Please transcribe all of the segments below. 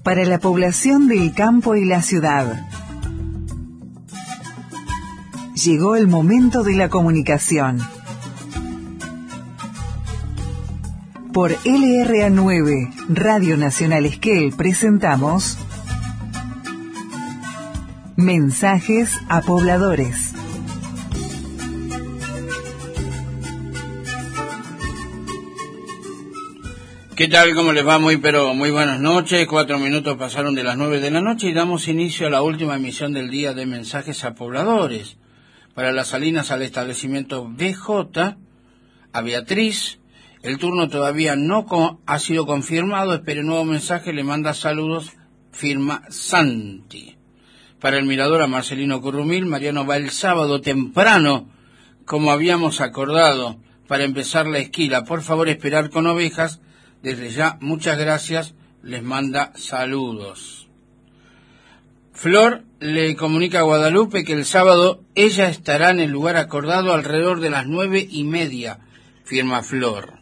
para la población del campo y la ciudad. Llegó el momento de la comunicación. Por LRA9, Radio Nacional Esquel, presentamos Mensajes a Pobladores. ¿Qué tal? ¿Cómo les va? Muy buenas noches. 4 minutos pasaron de las 9 de la noche y damos inicio a la última emisión del día de Mensajes a Pobladores. Para las Salinas, al establecimiento BJ, a Beatriz. El turno todavía no ha sido confirmado. Espere nuevo mensaje. Le manda saludos. Firma Santi. Para el Mirador, a Marcelino Currumil. Mariano va el sábado temprano, como habíamos acordado, para empezar la esquila. Por favor, esperar con ovejas. Desde ya, muchas gracias. Les manda saludos. Flor le comunica a Guadalupe que el sábado ella estará en el lugar acordado alrededor de las 9:30. Firma Flor.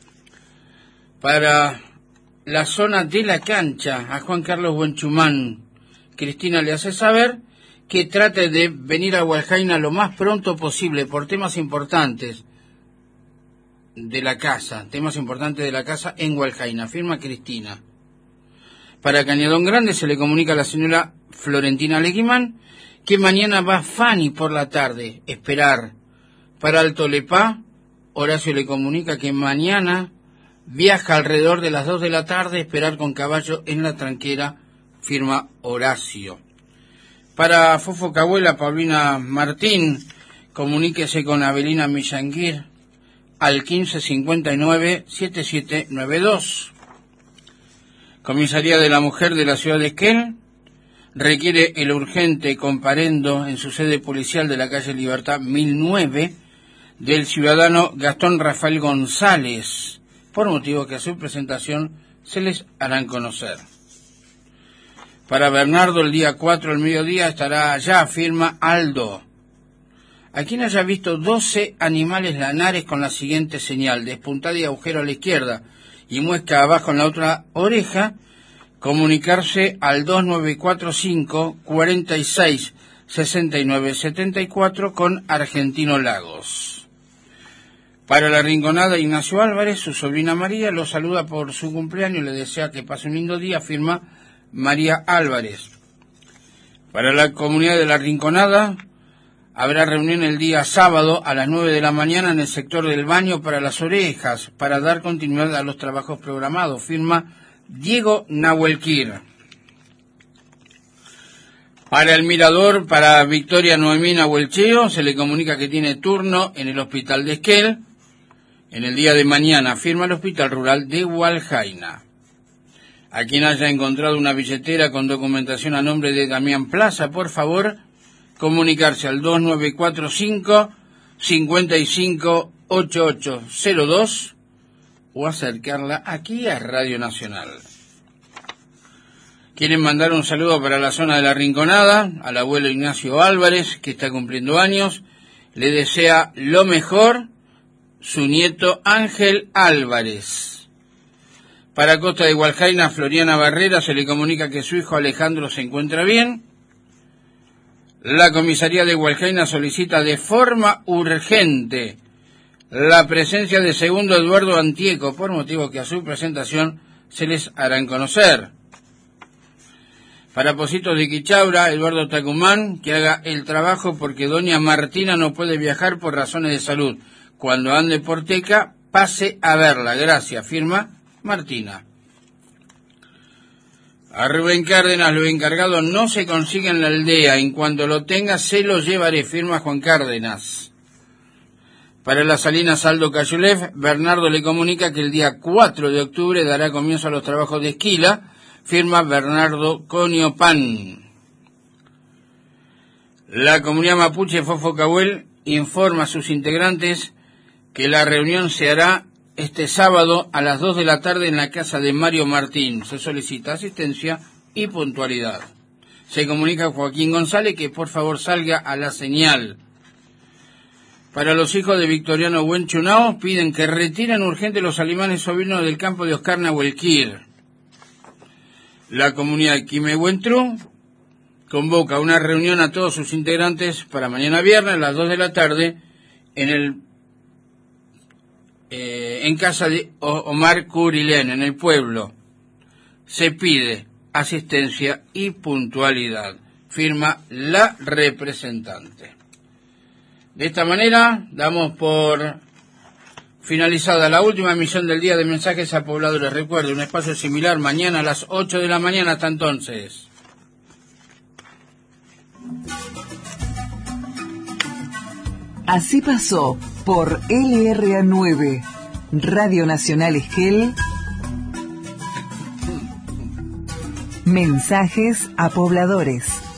Para la zona de la cancha, a Juan Carlos Buenchumán, Cristina le hace saber que trate de venir a Hualjaina lo más pronto posible por temas importantes de la casa en Hualjaina. Firma Cristina. Para Cañadón Grande se le comunica a la señora Florentina Leguimán que mañana va Fanny por la tarde. Esperar. Para Alto Lepá, Horacio le comunica que mañana viaja alrededor de las 2 de la tarde. Esperar con caballo en la tranquera. Firma Horacio. Para Fofo Cahuela, Paulina Martín, comuníquese con Abelina Millanguir al 1559-7792. Comisaría de la Mujer de la Ciudad de Esquel requiere el urgente comparendo en su sede policial de la calle Libertad 1009 del ciudadano Gastón Rafael González, por motivo que a su presentación se les harán conocer. Para Bernardo, el día 4 al mediodía estará allá, firma Aldo. A quien haya visto 12 animales lanares con la siguiente señal: despuntada y agujero a la izquierda y muesca abajo en la otra oreja, comunicarse al 2945 46 69 74 con Argentino Lagos. Para la Rinconada, Ignacio Álvarez, su sobrina María, lo saluda por su cumpleaños y le desea que pase un lindo día, firma María Álvarez. Para la comunidad de la Rinconada, habrá reunión el día sábado a las 9 de la mañana en el sector del baño para las orejas, para dar continuidad a los trabajos programados. Firma Diego Nahuelquir. Para el Mirador, para Victoria Noemí Nahuelcheo, se le comunica que tiene turno en el Hospital de Esquel en el día de mañana. Firma el Hospital Rural de Hualjaina. A quien haya encontrado una billetera con documentación a nombre de Damián Plaza, por favor, comunicarse al 2945 55 8802 o acercarla aquí a Radio Nacional. Quieren mandar un saludo para la zona de la Rinconada, al abuelo Ignacio Álvarez, que está cumpliendo años. Le desea lo mejor su nieto Ángel Álvarez. Para Costa de Hualjaina, Floriana Barrera, se le comunica que su hijo Alejandro se encuentra bien. La comisaría de Hualjaina solicita de forma urgente la presencia de segundo Eduardo Antieco, por motivo que a su presentación se les harán conocer. Para Positos de Quichaura, Eduardo Tacumán, que haga el trabajo porque doña Martina no puede viajar por razones de salud. Cuando ande por Teca, pase a verla. Gracias. Firma Martina. A Rubén Cárdenas, lo encargado no se consigue en la aldea. En cuanto lo tenga, se lo llevaré. Firma Juan Cárdenas. Para las Salinas, Aldo Cayulev, Bernardo le comunica que el día 4 de octubre dará comienzo a los trabajos de esquila. Firma Bernardo Coniopan. La comunidad mapuche Fofo Cahuel informa a sus integrantes que la reunión se hará este sábado a las 2 de la tarde en la casa de Mario Martín. Se solicita asistencia y puntualidad. Se comunica a Joaquín González que por favor salga a la señal. Para los hijos de Victoriano Buenchunao, piden que retiren urgente los alemanes sobrinos del campo de Oscar Nahuelquir. La comunidad Quimehuentrú convoca una reunión a todos sus integrantes para mañana viernes a las 2 de la tarde en casa de Omar Curilén, en el pueblo. Se pide asistencia y puntualidad. Firma la representante. De esta manera damos por finalizada la última emisión del día de mensajes a pobladores. Recuerde, un espacio similar mañana a las 8 de la mañana. Hasta entonces. Así pasó por LRA9, Radio Nacional Esquel, mensajes a pobladores.